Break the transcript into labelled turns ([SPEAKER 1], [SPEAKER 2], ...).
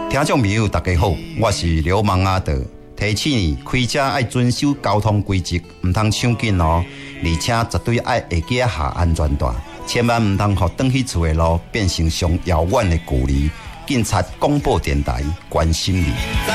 [SPEAKER 1] 听众朋友大家好，我是流氓阿德，提醒你开车要遵守交通规则，唔通抢紧哦，而且绝对要下架下安全带，千万唔通互转去厝的路变成上遥远的距离。警察广播电台关心你。